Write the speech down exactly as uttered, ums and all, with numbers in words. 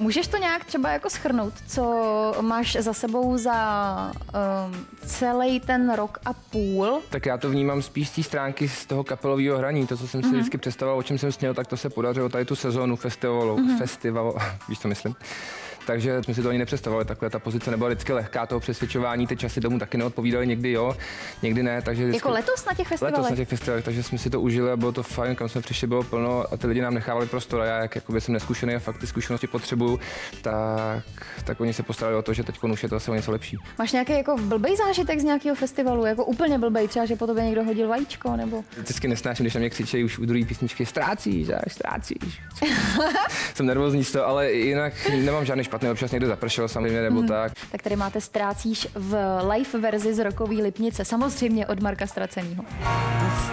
Můžeš to nějak třeba jako shrnout, co máš za sebou za um, celý ten rok a půl? Tak já to vnímám spíš z té stránky z toho kapelového hraní. To, co jsem si mm-hmm. vždycky představoval, o čem jsem sněl, tak to se podařilo tady tu sezónu festivalu, mm-hmm. festival, víš, co myslím. Takže jsme si to ani nepředstavovali, takhle ta pozice nebyla vždycky lehká, toho přesvědčování, ty časy tomu taky neodpovídaly, někdy jo, někdy ne, takže vždycky... Jako letos na těch festivalech? Letos na těch festivalech, takže jsme si to užili a bylo to fajn, kam jsme přišli, bylo plno a ty lidi nám nechávali prostor a já, jak jakoby jsem neskušený a fakt ty zkušenosti potřebuju, tak, tak oni se postarali o to, že teď už je to asi o něco lepší. Máš nějaký jako blbej zážitek z nějakého festivalu, jako úplně blbej, třeba, že po tobě někdo hodil vajíčko, nebo? Vždycky nesnáším, když na mě křičejí už u druhé písničky, ztrácíš, až ztrácíš. Jsem nervózní z toho, ale jinak nemám žádný špatný, občas někde zapršel samozřejmě nebo hmm. tak. Tak tady máte Ztrácíš v live verzi z rokový Lipnice, samozřejmě od Marka Ztracenýho.